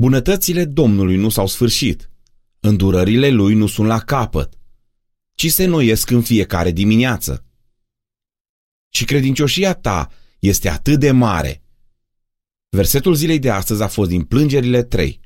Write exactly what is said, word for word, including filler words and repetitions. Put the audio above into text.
Bunătățile Domnului nu s-au sfârșit, îndurările Lui nu sunt la capăt, ci se noiesc în fiecare dimineață. Și credincioșia ta este atât de mare. Versetul zilei de astăzi a fost din Plângerile trei.